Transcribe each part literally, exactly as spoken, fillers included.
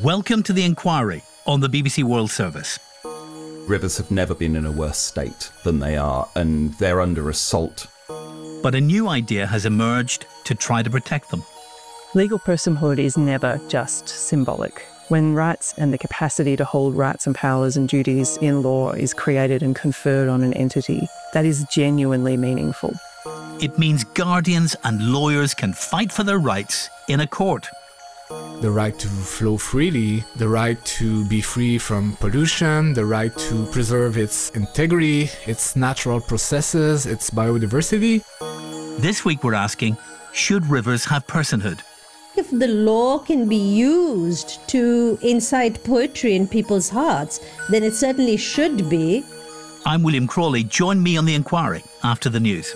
Welcome to The Inquiry on the B B C World Service. Rivers have never been in a worse state than they are, and they're under assault. But a new idea has emerged to try to protect them. Legal personhood is never just symbolic. When rights and the capacity to hold rights and powers and duties in law is created and conferred on an entity, that is genuinely meaningful. It means guardians and lawyers can fight for their rights in a court. The right to flow freely, the right to be free from pollution, the right to preserve its integrity, its natural processes, its biodiversity. This week we're asking, should rivers have personhood? If the law can be used to incite poetry in people's hearts, then it certainly should be. I'm William Crawley. Join me on The Inquiry after the news.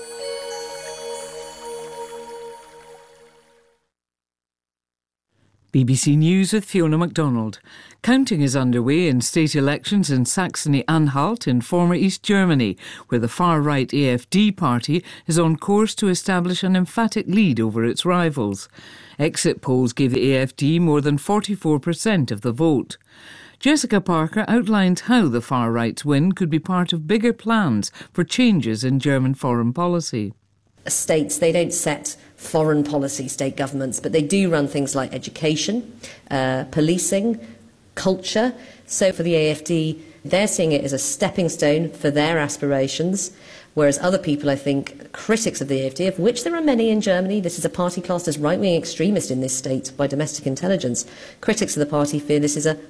B B C News with Fiona MacDonald. Counting is underway in state elections in Saxony-Anhalt in former East Germany, where the far-right A F D party is on course to establish an emphatic lead over its rivals. Exit polls gave the A F D more than forty-four percent of the vote. Jessica Parker outlined how the far-right's win could be part of bigger plans for changes in German foreign policy. States, they don't set foreign policy, state governments, but they do run things like education, uh, policing, culture. So for the A F D, they're seeing it as a stepping stone for their aspirations, whereas other people, I think, critics of the A F D, of which there are many in Germany, this is a party classed as right-wing extremist in this state by domestic intelligence, critics of the party fear this is a